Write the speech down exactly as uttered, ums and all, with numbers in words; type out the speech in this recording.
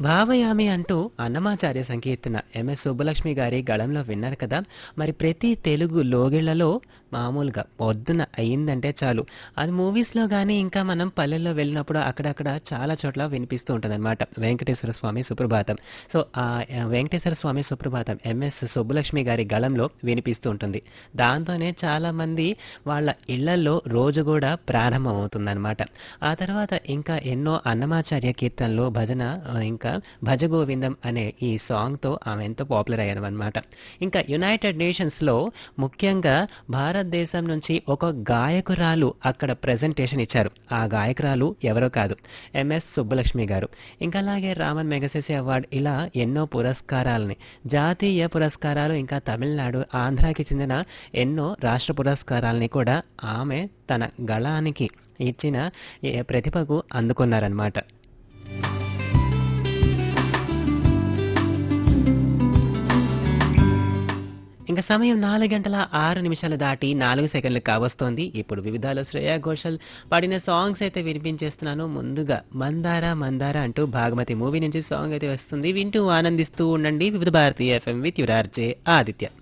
భావయామి అంటూ అన్నమాచార్య సంకీర్తన ఎంఎస్ సుబ్బలక్ష్మి గారి గళంలో విన్నారు కదా. మరి ప్రతి తెలుగు లోగిళ్లలో మామూలుగా పొద్దున అయిందంటే చాలు అది మూవీస్లో కానీ ఇంకా మనం పల్లెల్లో వెళ్ళినప్పుడు అక్కడక్కడ చాలా చోట్ల వినిపిస్తూ ఉంటుంది అనమాట వెంకటేశ్వర స్వామి సుప్రభాతం. సో ఆ ఆ, వెంకటేశ్వర స్వామి సుప్రభాతం ఎంఎస్ సుబ్బలక్ష్మి గారి గళంలో వినిపిస్తూ ఉంటుంది. దాంతోనే చాలామంది వాళ్ళ ఇళ్లల్లో రోజు కూడా ప్రారంభం అవుతుందన్నమాట. ఆ తర్వాత ఇంకా ఎన్నో అన్నమాచార్య కీర్తనలు భజన ఆ, ఇంకా భజ గోవిందం అనే ఈ సాంగ్తో ఆమె ఎంతో పాపులర్ అయ్యారు అనమాట. ఇంకా యునైటెడ్ నేషన్స్లో ముఖ్యంగా భారతదేశం నుంచి ఒక గాయకురాలు అక్కడ ప్రజెంటేషన్ ఇచ్చారు. ఆ గాయకురాలు ఎవరో కాదు, ఎంఎస్ సుబ్బలక్ష్మి గారు. ఇంకా అలాగే రామన్ మెగసెసే అవార్డు, ఇలా ఎన్నో పురస్కారాలని, జాతీయ పురస్కారాలు, ఇంకా తమిళనాడు ఆంధ్రాకి చెందిన ఎన్నో రాష్ట్ర పురస్కారాలని కూడా ఆమె తన గళానికి ఇచ్చిన ఏ ప్రతిభకు అందుకున్నారనమాట. ఇంకా సమయం నాలుగు గంటల ఆరు నిమిషాలు దాటి నాలుగు సెకండ్లు కావస్తోంది. ఇప్పుడు వివిధాలో శ్రేయా ఘోషల్ పాడిన సాంగ్స్ అయితే వినిపించేస్తున్నాను. ముందుగా మందార మందార అంటూ భాగమతి మూవీ నుంచి సాంగ్ అయితే వస్తుంది. వింటూ ఆనందిస్తూ ఉండండి. వివిధ భారతీయ FM with your RJ Aditya.